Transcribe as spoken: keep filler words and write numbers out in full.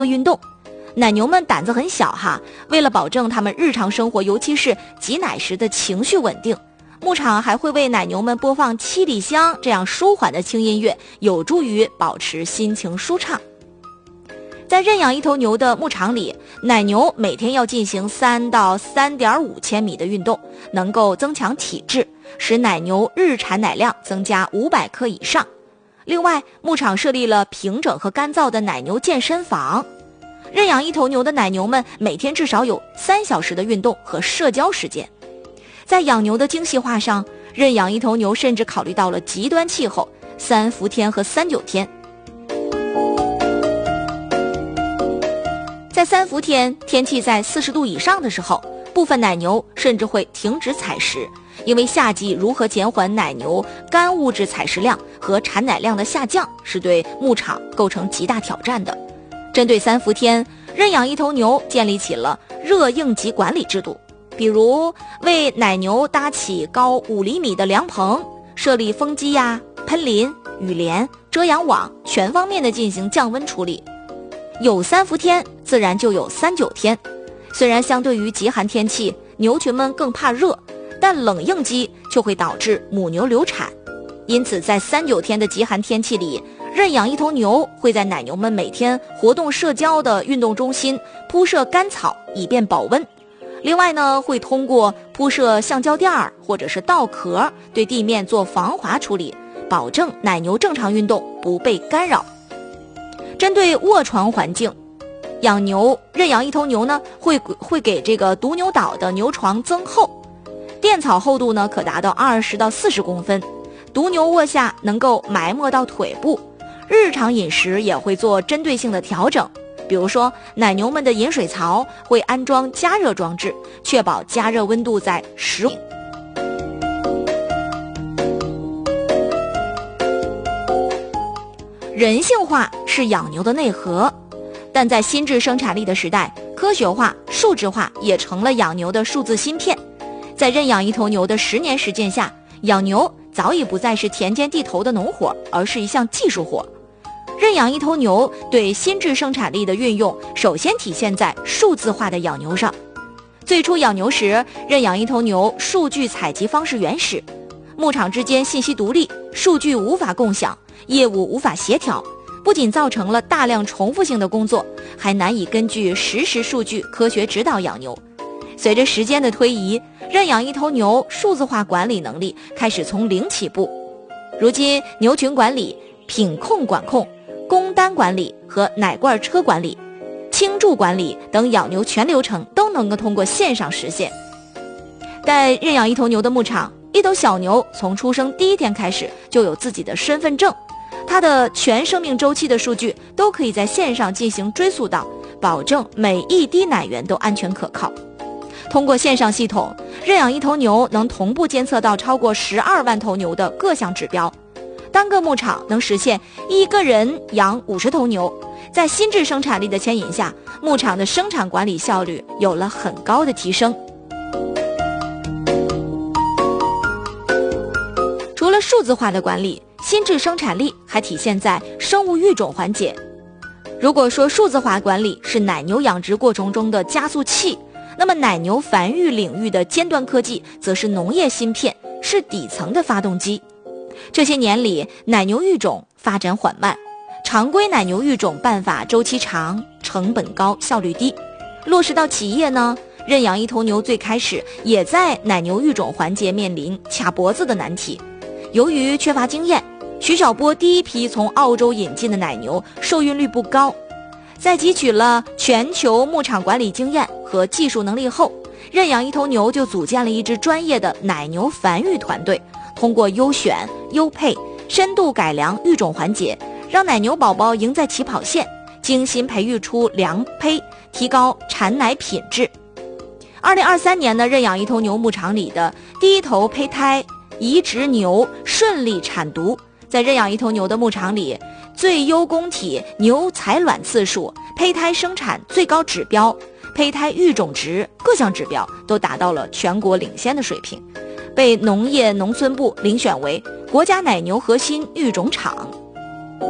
运动。奶牛们胆子很小哈，为了保证它们日常生活，尤其是挤奶时的情绪稳定，牧场还会为奶牛们播放七里香这样舒缓的轻音乐，有助于保持心情舒畅。在认养一头牛的牧场里，奶牛每天要进行三到三点五千米的运动，能够增强体质，使奶牛日产奶量增加五百克以上。另外，牧场设立了平整和干燥的奶牛健身房。认养一头牛的奶牛们每天至少有三小时的运动和社交时间。在养牛的精细化上，认养一头牛甚至考虑到了极端气候，三伏天和三九天。在三伏天，天气在四十度以上的时候，部分奶牛甚至会停止采食，因为夏季如何减缓奶牛干物质采食量和产奶量的下降，是对牧场构成极大挑战的。针对三伏天，认养一头牛建立起了热应急管理制度，比如为奶牛搭起高五厘米的凉棚，设立风机呀、喷淋、雨帘、遮阳网，全方面的进行降温处理。有三伏天，自然就有三九天。虽然相对于极寒天气，牛群们更怕热，但冷应激却会导致母牛流产。因此，在三九天的极寒天气里，认养一头牛会在奶牛们每天活动社交的运动中心铺设干草，以便保温。另外呢，会通过铺设橡胶垫儿或者是稻壳，对地面做防滑处理，保证奶牛正常运动不被干扰。针对卧床环境，养牛认养一头牛呢，会会给这个独牛岛的牛床增厚，垫草厚度呢可达到二十到四十公分，独牛卧下能够埋没到腿部。日常饮食也会做针对性的调整，比如说奶牛们的饮水槽会安装加热装置，确保加热温度在十五。人性化是养牛的内核，但在新质生产力的时代，科学化、数字化也成了养牛的数字芯片。在认养一头牛的十年实践下，养牛早已不再是田间地头的农活，而是一项技术活。认养一头牛对新质生产力的运用，首先体现在数字化的养牛上。最初养牛时，认养一头牛数据采集方式原始，牧场之间信息独立，数据无法共享，业务无法协调，不仅造成了大量重复性的工作，还难以根据实时数据科学指导养牛。随着时间的推移，认养一头牛数字化管理能力开始从零起步。如今，牛群管理、品控管控、工单管理和奶罐车管理、倾注管理等养牛全流程都能够通过线上实现。在认养一头牛的牧场，一头小牛从出生第一天开始就有自己的身份证，它的全生命周期的数据都可以在线上进行追溯到，保证每一滴奶源都安全可靠。通过线上系统，认养一头牛能同步监测到超过十二万头牛的各项指标，单个牧场能实现一个人养五十头牛。在新质生产力的牵引下，牧场的生产管理效率有了很高的提升。除了数字化的管理，新质生产力还体现在生物育种环节。如果说数字化管理是奶牛养殖过程中的加速器，那么奶牛繁育领域的尖端科技则是农业芯片，是底层的发动机。这些年里，奶牛育种发展缓慢，常规奶牛育种办法周期长，成本高，效率低。落实到企业呢，认养一头牛最开始也在奶牛育种环节面临卡脖子的难题。由于缺乏经验，徐晓波第一批从澳洲引进的奶牛受孕率不高。在汲取了全球牧场管理经验和技术能力后，认养一头牛就组建了一支专业的奶牛繁育团队，通过优选、优配、深度改良育种环节，让奶牛宝宝赢在起跑线，精心培育出良胚，提高产奶品质。二零二三年呢，认养一头牛牧场里的第一头胚胎移植牛顺利产犊。在认养一头牛的牧场里，最优供体牛采卵次数、胚胎生产最高指标、胚胎育种值各项指标都达到了全国领先的水平，被农业农村部遴选为国家奶牛核心育种场。